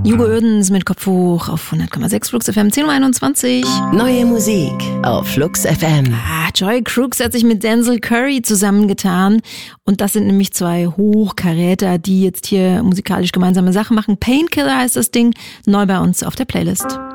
Hugo Oerdens mit Kopf hoch auf 100,6 Flux FM 10.21 Uhr. Neue Musik auf Flux FM. Joy Crooks hat sich mit Denzel Curry zusammengetan. Und das sind nämlich zwei Hochkaräter, die jetzt hier musikalisch gemeinsame Sachen machen. Painkiller heißt das Ding, neu bei uns auf der Playlist.